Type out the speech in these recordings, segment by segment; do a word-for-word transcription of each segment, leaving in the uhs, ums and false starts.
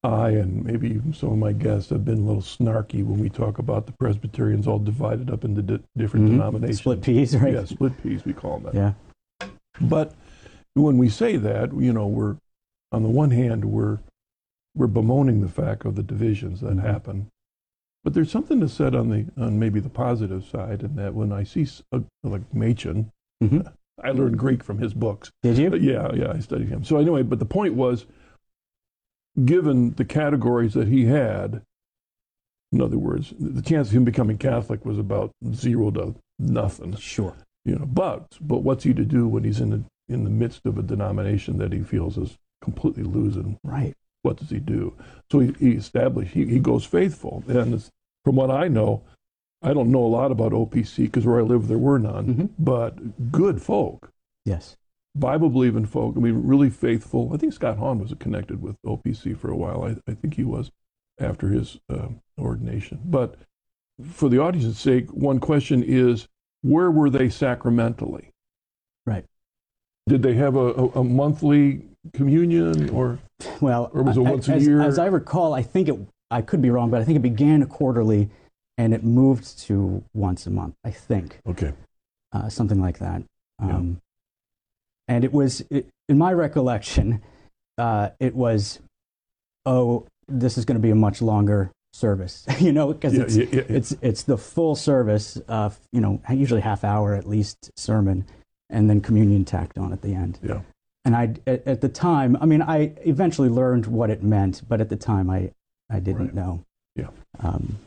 I and maybe even some of my guests have been a little snarky when we talk about the Presbyterians all divided up into di- different Mm-hmm. denominations. Split peas, right? Yeah, split peas, we call them that. Yeah. But when we say that, you know, we're, on the one hand, we're, we're bemoaning the fact of the divisions that Mm-hmm. happen. But there's something to said on the, on maybe the positive side, in that when I see, uh, like Machen, Mm-hmm. I learned Greek from his books. Did you? Uh, yeah, yeah, I studied him. So anyway, but the point was, given the categories that he had, in other words, the chance of him becoming Catholic was about zero to nothing. Sure. You know, but but what's he to do when he's in the in the midst of a denomination that he feels is completely losing? Right. What does he do? So he, he established. He, he goes faithful, and it's, from what I know, I don't know a lot about O P C because where I live there were none. Mm-hmm. But good folk, Yes. Bible believing folk. I mean, really faithful. I think Scott Hahn was connected with O P C for a while. I, I think he was after his uh, ordination. But for the audience's sake, one question is, where were they sacramentally? Right. Did they have a, a, a monthly communion, or Well, or was it I- once a as, year? as I recall, I think it, I could be wrong, but I think it began quarterly and it moved to once a month, I think. Okay. Uh, something like that. Um, And it was, it, in my recollection, uh, it was, oh, this is going to be a much longer service, you know, because Yeah, it's, yeah, yeah. it's it's the full service, uh, you know, usually half hour at least sermon, and then communion tacked on at the end. Yeah. And I, at, at the time, I mean, I eventually learned what it meant, but at the time, I, I didn't Right. know. Yeah. Um,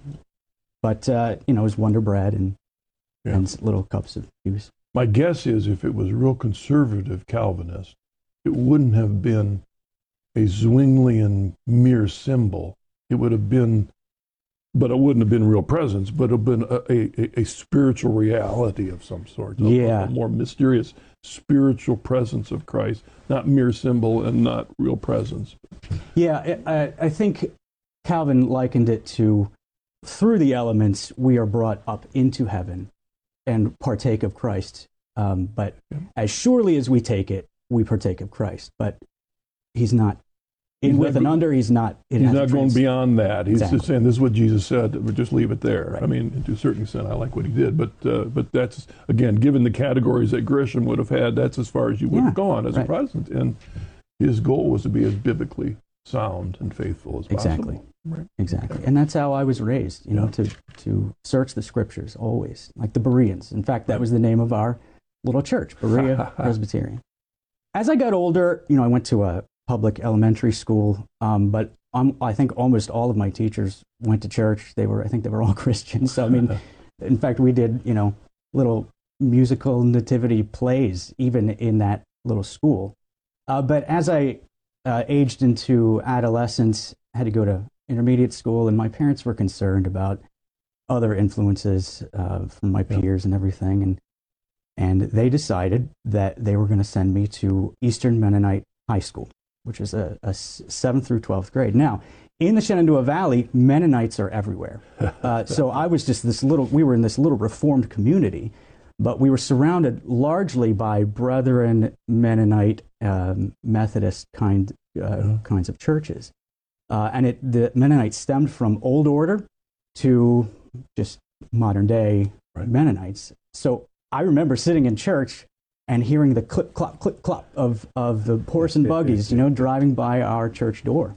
but uh, you know, it was Wonder Bread and Yeah. and little cups of juice. My guess is if it was real conservative Calvinist, it wouldn't have been a Zwinglian mere symbol. It would have been, but it wouldn't have been real presence, but it would have been a, a, a spiritual reality of some sort. A, Yeah. a more mysterious spiritual presence of Christ, not mere symbol and not real presence. Yeah, I, I- I think Calvin likened it to, through the elements, we are brought up into heaven and partake of Christ. Um, but Yeah. as surely as we take it, we partake of Christ. But he's not in He's with not and go- under. He's not. It He's hasn't not going trans- beyond that. He's Exactly. just saying, this is what Jesus said, we'll just leave it there. Right. I mean, to a certain extent, I like what he did, but uh, but that's, again, given the categories that Grisham would have had, that's as far as you would Yeah, have gone as right. a Protestant. And his goal was to be as biblically sound and faithful as possible. Exactly. Right. Exactly. And that's how I was raised, you know, Yeah. to, to search the scriptures always, like the Bereans. In fact, that was the name of our little church, Berea Presbyterian. As I got older, you know, I went to a public elementary school, um, but um, I think almost all of my teachers went to church. They were, I think they were all Christians. So, I mean, in fact, we did, you know, little musical nativity plays even in that little school. Uh, but as I uh, aged into adolescence, I had to go to intermediate school, and my parents were concerned about other influences uh, from my Yeah. peers and everything, and and they decided that they were going to send me to Eastern Mennonite High School, which is a, a s- seventh through twelfth grade. Now, in the Shenandoah Valley, Mennonites are everywhere. Uh, so I was just this little, we were in this little Reformed community, but we were surrounded largely by Brethren, Mennonite, um, Methodist kind uh, Yeah. kinds of churches. Uh, and it, the Mennonites stemmed from Old Order to just modern day Right. Mennonites. So I remember sitting in church and hearing the clip, clop, clip, clop of, of the horse and buggies, you know, driving by our church door.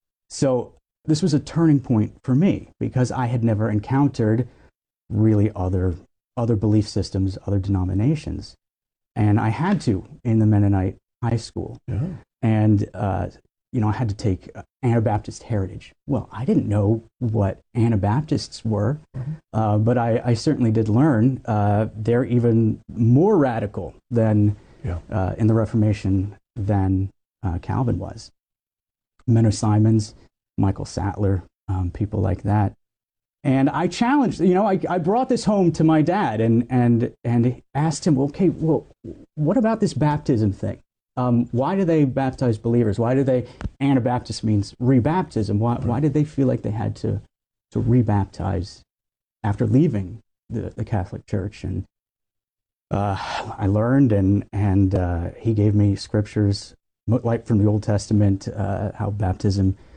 So this was a turning point for me because I had never encountered really other, other belief systems, other denominations. And I had to in the Mennonite high school. Yeah. And, uh, you know, I had to take uh, Anabaptist heritage. Well, I didn't know what Anabaptists were, uh, but I, I certainly did learn uh, they're even more radical than Yeah. uh, in the Reformation than uh, Calvin was. Menno Simons, Michael Sattler, um, people like that. And I challenged, you know, I, I brought this home to my dad and, and, and asked him, okay, well, what about this baptism thing? Um, why do they baptize believers? Why do they, Anabaptist means rebaptism. Why, why did they feel like they had to, to rebaptize after leaving the, the Catholic Church? And uh, I learned, and, and uh, he gave me scriptures, like from the Old Testament, uh, how baptism